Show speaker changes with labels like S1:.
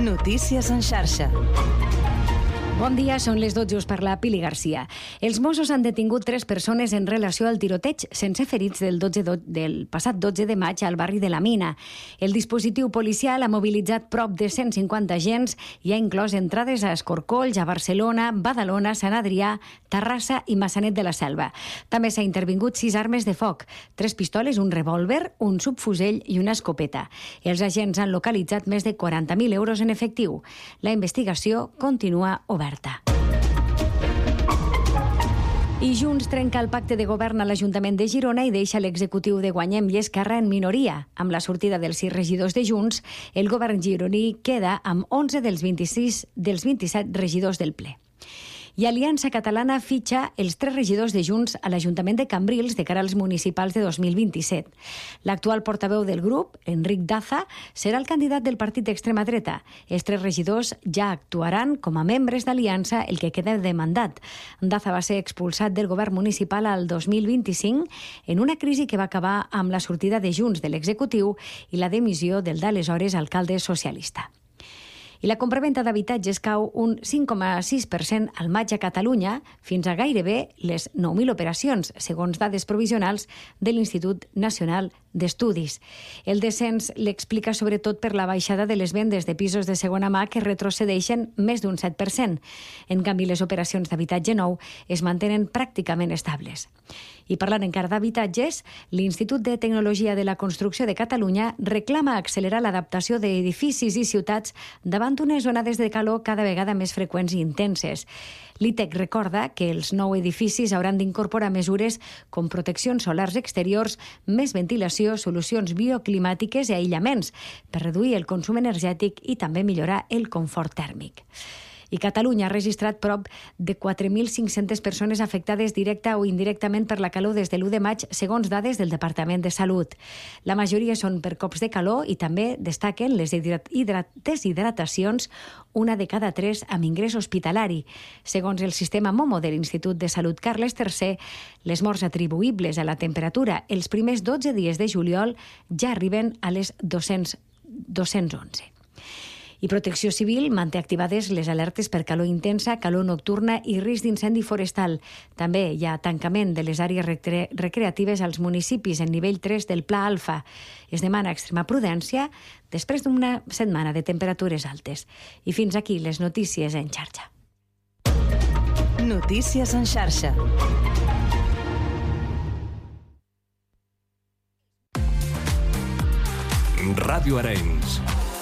S1: Notícies en xarxa.
S2: Bon dia, són les 12, us parla Pili Garcia. Els Mossos han detingut 3 persones en relació al tiroteig sense ferits del passat 12 de maig al barri de la Mina. El dispositiu policial ha mobilitzat prop de 150 agents i ha inclòs entrades a Escorcolls, a Barcelona, Badalona, Sant Adrià, Terrassa i Maçanet de la Selva. També s'ha intervingut 6 armes de foc, 3 pistoles, un revòlver, un subfusell i una escopeta. Els agents han localitzat més de 40.000 euros en efectiu. La investigació continua oberta. I Junts trenca el pacte de govern a l'Ajuntament de Girona i deixa l'executiu de Guanyem i Esquerra en minoria. Amb la sortida dels 6 regidors de Junts, el govern gironí queda amb 11 dels 27 regidors del ple. I Aliança Catalana fitxa els 3 regidors de Junts a l'Ajuntament de Cambrils de cara als municipals de 2027. L'actual portaveu del grup, Enric Daza, serà el candidat del partit d'extrema dreta. Els 3 regidors ja actuaran com a membres d'Aliança el que queda de mandat. Daza va ser expulsat del govern municipal al 2025 en una crisi que va acabar amb la sortida de Junts de l'executiu i la dimissió del d'aleshores alcalde socialista. I la compraventa d'habitatges cau un 5,6% al maig a Catalunya, fins a gairebé les 9.000 operacions, segons dades provisionals de l'Institut Nacional d'Estudis. El descens l'explica sobretot per la baixada de les vendes de pisos de segona mà que retrocedeixen més d'un 7%. En canvi, les operacions d'habitatge nou es mantenen pràcticament estables. I parlant encara d'habitatges, l'Institut de Tecnologia de la Construcció de Catalunya reclama accelerar l'adaptació d'edificis i ciutats davant unes onades de calor cada vegada més freqüents i intenses. L'ITEC recorda que els nous edificis hauran d'incorporar mesures com proteccions solars exteriors, més ventilació, solucions bioclimàtiques i aïllaments per reduir el consum energètic i també millorar el confort tèrmic. I Catalunya ha registrat prop de 4.500 persones afectades directa o indirectament per la calor des de l'1 de maig, segons dades del Departament de Salut. La majoria són per cops de calor i també destaquen les deshidratacions, 1 de cada 3 amb ingrés hospitalari. Segons el sistema MOMO de l'Institut de Salut Carles III, les morts atribuïbles a la temperatura els primers 12 dies de juliol ja arriben a les 211. I Protecció Civil manté activades les alertes per calor intensa, calor nocturna i risc d'incendi forestal. També hi ha tancament de les àrees recreatives als municipis en nivell 3 del Pla Alfa. Es demana extrema prudència després d'una setmana de temperatures altes. I fins aquí les notícies en xarxa.
S1: Notícies en xarxa.
S3: Ràdio Arenys.